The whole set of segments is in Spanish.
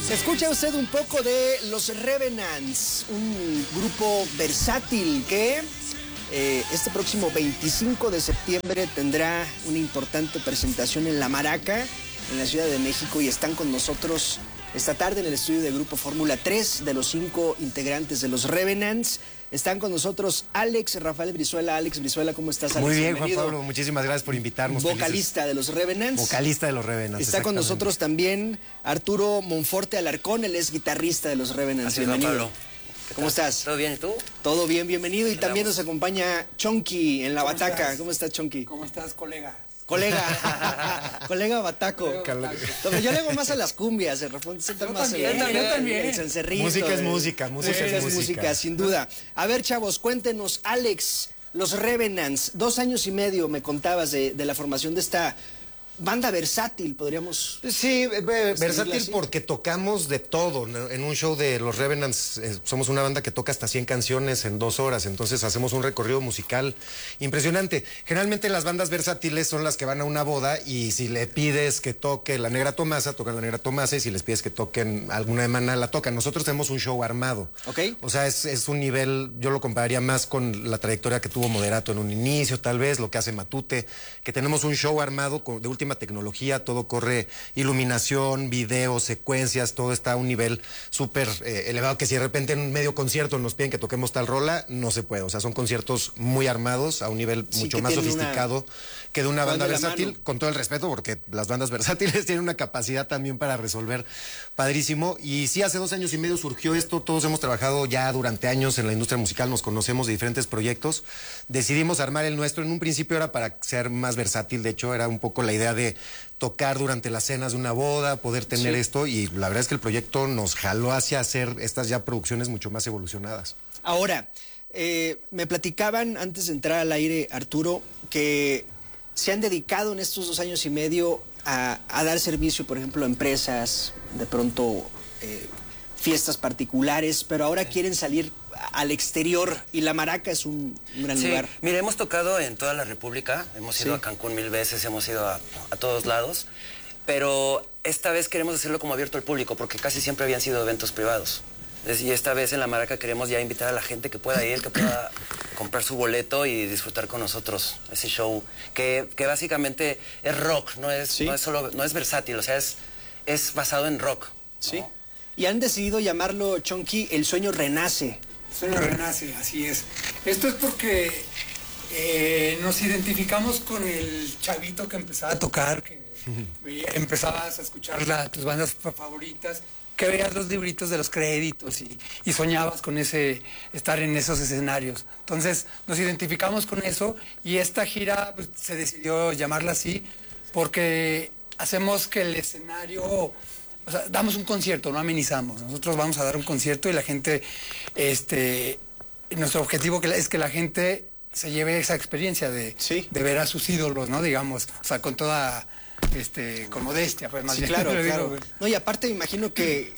Escucha usted un poco de Los Revenants, un grupo versátil que este próximo 25 de septiembre tendrá una importante presentación en La Maraca, en la Ciudad de México, y están con nosotros esta tarde en el estudio de Grupo Fórmula 3, de los 5 integrantes de Los Revenants. Están con nosotros Alex Rafael Brizuela. Alex Brizuela, ¿cómo estás, Alex? Muy bien, bienvenido. Juan Pablo, muchísimas gracias por invitarnos. Vocalista de Los Revenants. Vocalista de Los Revenants. Está con nosotros también Arturo Monforte Alarcón, él es guitarrista de Los Revenants. Así bienvenido. Juan Pablo. ¿Cómo estás? ¿Todo bien? ¿Y tú? Todo bien, bienvenido. Y también nos acompaña Chonky en la bataca. Estás? ¿Cómo estás, Chonky? ¿Cómo estás, colega? Colega. Colega Bataco. Yo le hago más a las cumbias, el Rafón se más también, el, yo también. el cencerrito. Música es música, música es música. Sin duda. A ver, chavos, cuéntenos, Alex, Los Revenants, 2 años y medio me contabas de la formación de esta banda versátil, podríamos... Sí, versátil así. porque tocamos de todo, ¿no? En un show de Los Revenants somos una banda que toca hasta 100 canciones en 2 horas, entonces hacemos un recorrido musical impresionante. Generalmente las bandas versátiles son las que van a una boda y si le pides que toque La Negra Tomasa, tocan La Negra Tomasa, y si les pides que toquen alguna de Maná, la tocan. Nosotros tenemos un show armado. Ok. O sea, es un nivel, yo lo compararía más con la trayectoria que tuvo Moderato en un inicio, tal vez, lo que hace Matute, que tenemos un show armado de última tecnología, todo corre, iluminación, video, secuencias, todo está a un nivel súper elevado, que si de repente en un medio concierto nos piden que toquemos tal rola, no se puede. O sea, son conciertos muy armados, a un nivel mucho más sofisticado que de una banda versátil, con todo el respeto, porque las bandas versátiles tienen una capacidad también para resolver padrísimo. Y sí, hace 2 años y medio surgió esto, todos hemos trabajado ya durante años en la industria musical, nos conocemos de diferentes proyectos, decidimos armar el nuestro. En un principio era para ser más versátil, de hecho era un poco la idea de tocar durante las cenas de una boda, poder tener esto, y la verdad es que el proyecto nos jaló hacia hacer estas ya producciones mucho más evolucionadas. Ahora, me platicaban antes de entrar al aire, Arturo, que se han dedicado en estos 2 años y medio a dar servicio, por ejemplo, a empresas, de pronto fiestas particulares, pero ahora quieren salir al exterior y La Maraca es un gran lugar. Mira, hemos tocado en toda la República, hemos ido a Cancún 1000 veces, hemos ido a todos lados, pero esta vez queremos hacerlo como abierto al público, porque casi siempre habían sido eventos privados. Y esta vez en La Maraca queremos ya invitar a la gente que pueda ir, que pueda comprar su boleto y disfrutar con nosotros ese show, que básicamente es rock, no es versátil, o sea, es basado en rock, ¿no? Sí. Y han decidido llamarlo, Chonky, El Sueño Renace. El sueño renace, así es. Esto es porque nos identificamos con el chavito que empezaba a tocar, que empezabas a escuchar tus bandas favoritas, que veías los libritos de los créditos y soñabas con estar en esos escenarios. Entonces nos identificamos con eso y esta gira pues, se decidió llamarla así porque hacemos que el escenario... O sea, damos un concierto, no amenizamos. Nosotros vamos a dar un concierto y la gente, nuestro objetivo es que la gente se lleve esa experiencia de ver a sus ídolos, ¿no? Digamos, o sea, con toda, con modestia, pues más bien. Claro, claro. No, y aparte me imagino que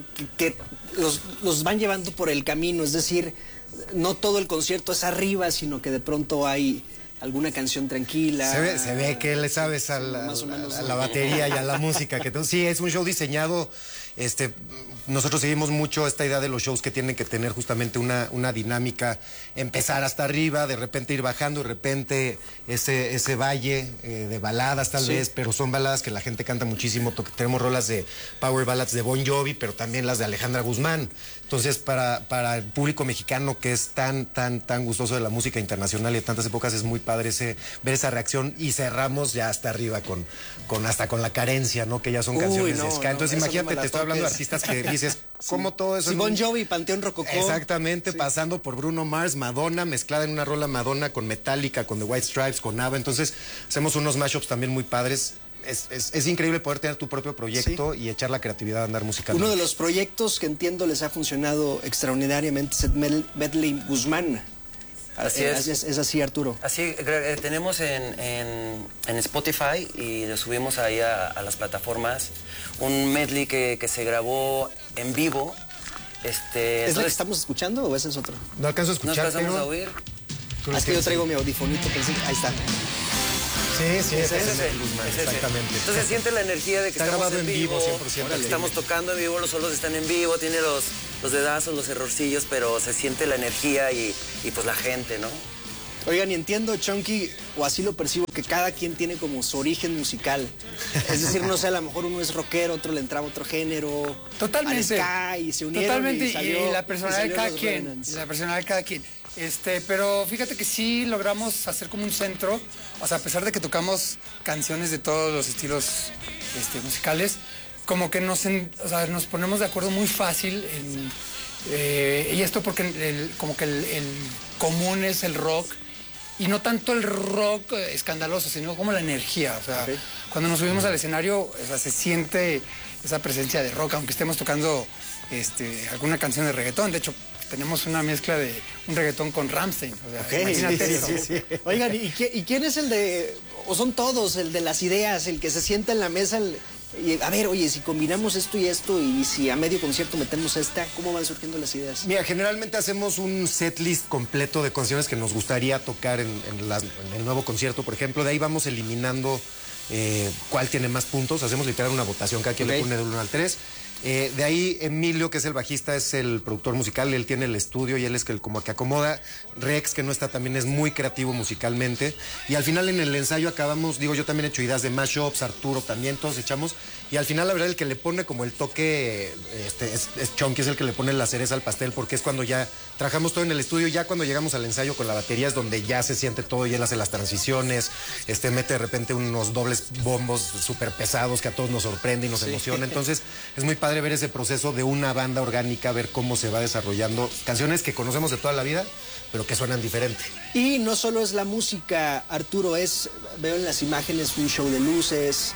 los van llevando por el camino, es decir, no todo el concierto es arriba, sino que de pronto hay alguna canción tranquila. Se ve que le sabes a la batería y a la música. Sí, es un show diseñado. Nosotros seguimos mucho esta idea de los shows que tienen que tener justamente una dinámica, empezar hasta arriba, de repente ir bajando, de repente ese valle de baladas tal vez, pero son baladas que la gente canta muchísimo. Tenemos rolas de power ballads de Bon Jovi, pero también las de Alejandra Guzmán. Entonces, para el público mexicano que es tan gustoso de la música internacional y de tantas épocas, es muy padre ver esa reacción, y cerramos ya hasta arriba hasta con La Carencia, ¿no? Que ya son canciones de ska. Entonces, imagínate, te estoy hablando de artistas que dices, ¿cómo todo eso? Sí, Bon Jovi, Panteón Rococó. Exactamente, pasando por Bruno Mars, Madonna, mezclada en una rola Madonna con Metallica, con The White Stripes, con ABBA. Entonces, hacemos unos mashups también muy padres. Es increíble poder tener tu propio proyecto y echar la creatividad a andar musicalmente. Uno de los proyectos que entiendo les ha funcionado extraordinariamente es el Medley Guzmán. Así es. Es así, Arturo. Así, tenemos en Spotify y lo subimos ahí a las plataformas un medley que se grabó en vivo. ¿Es la que estamos escuchando o ese es otro? No alcanzo a escuchar. ¿No alcanzamos a oír? Es que yo traigo mi audifonito, ahí está. Sí, ese es ese, el Guzmán, es ese. exactamente. Entonces siente la energía de que Está estamos grabado en vivo, 100%. que estamos tocando en vivo, los solos están en vivo, tiene los dedazos, los errorcillos, pero se siente la energía y pues la gente, ¿no? Oigan, y entiendo, Chunky, o así lo percibo, que cada quien tiene como su origen musical. Es decir, no sé, a lo mejor uno es rockero, otro le entraba otro género. Totalmente. Al ska, y se unieron. Totalmente, y, salió, y la personalidad de cada los quien. Revenants. Y la personalidad de cada quien. Pero fíjate que sí logramos hacer como un centro, o sea, a pesar de que tocamos canciones de todos los estilos musicales, como que nos ponemos de acuerdo muy fácil y esto porque como que el común es el rock. Y no tanto el rock escandaloso, sino como la energía. O sea, cuando nos subimos al escenario, o sea, se siente esa presencia de rock, aunque estemos tocando alguna canción de reggaetón. De hecho, tenemos una mezcla de un reggaetón con Rammstein. O sea, imagínate eso. Sí. Oigan, ¿y quién es el de, o son todos, el de las ideas, el que se sienta en la mesa, y, a ver, oye, si combinamos esto y si a medio concierto metemos esta, ¿cómo van surgiendo las ideas? Mira, generalmente hacemos un setlist completo de canciones que nos gustaría tocar en el nuevo concierto, por ejemplo. De ahí vamos eliminando cuál tiene más puntos. Hacemos literal una votación, cada quien le pone del 1 al 3. De ahí Emilio, que es el bajista, es el productor musical, él tiene el estudio y él es el como que acomoda. Rex, que no está, también es muy creativo musicalmente. Y al final en el ensayo acabamos, digo, yo también he hecho ideas de mashups, Arturo también, todos echamos. Y al final la verdad el que le pone como el toque es Chunky, es el que le pone la cereza al pastel, porque es cuando ya trabajamos todo en el estudio, ya cuando llegamos al ensayo con la batería es donde ya se siente todo y él hace las transiciones, mete de repente unos dobles bombos súper pesados que a todos nos sorprende y nos emociona. Entonces es muy padre ver ese proceso de una banda orgánica, ver cómo se va desarrollando canciones que conocemos de toda la vida, pero que suenan diferente. Y no solo es la música, Arturo, veo en las imágenes un show de luces,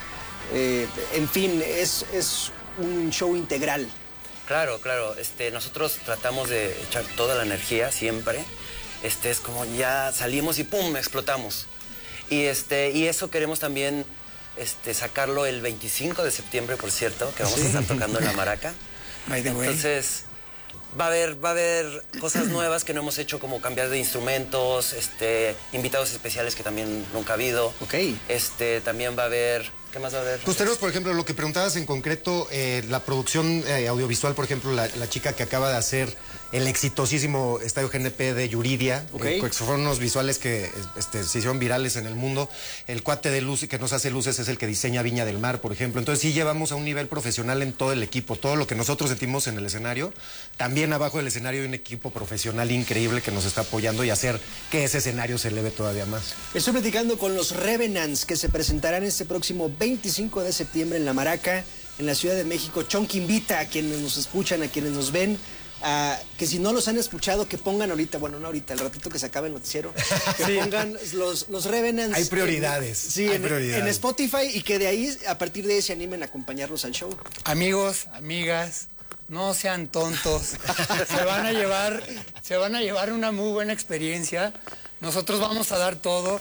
en fin, es un show integral. Claro. Nosotros tratamos de echar toda la energía siempre. Es como ya salimos y ¡pum! Explotamos. Y eso queremos también sacarlo el 25 de septiembre, por cierto, que vamos a estar tocando en La Maraca. Entonces va a haber cosas nuevas que no hemos hecho, como cambiar de instrumentos, invitados especiales que también nunca ha habido. Ok. También va a haber... ¿Qué más va a haber? Pues tenemos, por ejemplo, lo que preguntabas en concreto, la producción audiovisual, por ejemplo, la chica que acaba de hacer el exitosísimo Estadio GNP de Yuridia, que fueron unos visuales que se hicieron virales en el mundo. El cuate de luz que nos hace luces es el que diseña Viña del Mar, por ejemplo. Entonces sí llevamos a un nivel profesional en todo el equipo. Todo lo que nosotros sentimos en el escenario, también abajo del escenario hay un equipo profesional increíble que nos está apoyando y hacer que ese escenario se eleve todavía más. Estoy platicando con los Revenants, que se presentarán este próximo 25 de septiembre en La Maraca, en la Ciudad de México. Chunky invita a quienes nos escuchan, a quienes nos ven, que si no los han escuchado, que pongan ahorita, bueno, no ahorita, el ratito que se acabe el noticiero, que pongan los Revenants. Hay prioridades. En Spotify, y que de ahí, a partir de ahí, se animen a acompañarlos al show. Amigos, amigas, no sean tontos. se van a llevar una muy buena experiencia. Nosotros vamos a dar todo.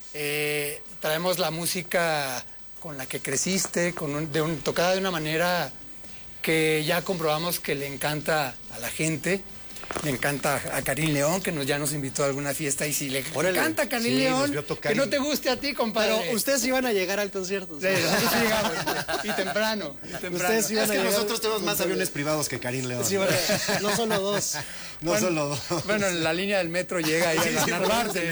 Traemos la música con la que creciste, tocada de una manera que ya comprobamos que le encanta a la gente. Le encanta a Karim León, que ya nos invitó a alguna fiesta. Y si le encanta a Karim León, que no te guste a ti, compadre. Pero ustedes iban a llegar al concierto. Sí, nosotros sí llegamos. Y temprano. Ustedes iban a llegar. Nosotros tenemos más aviones privados que Karim León. Sí, no solo dos. Solo dos. Bueno, en la línea del metro llega ahí a Narvarte.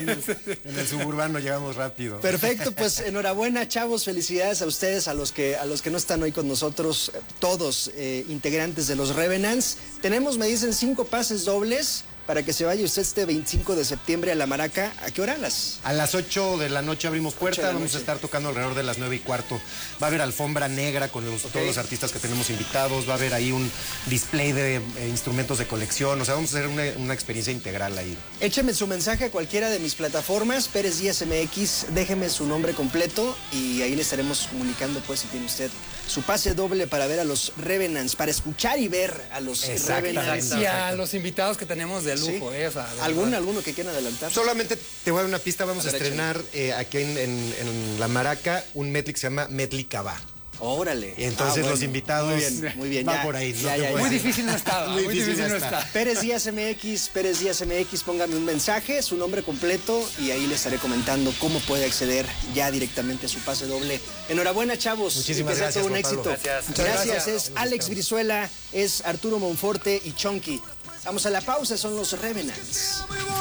En el suburbano llegamos rápido. Perfecto, pues enhorabuena, chavos, felicidades a ustedes, a los que no están hoy con nosotros, todos integrantes de los Revenants. Tenemos, me dicen, 5 pases dobles para que se vaya usted este 25 de septiembre a La Maraca. ¿A qué hora? A las 8 de la noche abrimos puerta, vamos a estar tocando alrededor de las 9:15. Va a haber alfombra negra con todos los artistas que tenemos invitados, va a haber ahí un display de instrumentos de colección, o sea, vamos a hacer una experiencia integral ahí. Écheme su mensaje a cualquiera de mis plataformas, Pérez Díaz MX, déjeme su nombre completo y ahí le estaremos comunicando, pues, si tiene usted su pase doble para ver a los Revenants, para escuchar y ver a los Revenants. Y a los invitados que tenemos de lujo. Sí. ¿Alguno que quieran adelantar? Solamente te voy a dar una pista, vamos a estrenar aquí en La Maraca un medley que se llama Medley Cabá. Órale. Y entonces los invitados muy bien, va ya, por ahí. ya. Muy difícil no estaba. Muy difícil no está. Pérez Díaz MX, póngame un mensaje, su nombre completo y ahí le estaré comentando cómo puede acceder ya directamente a su pase doble. Enhorabuena, chavos. Muchísimas gracias, todo un Juan éxito. Pablo. Gracias. Muchas gracias. Es Alex Brizuela, es Arturo Monforte y Chonky. Vamos a la pausa, son los Revenants.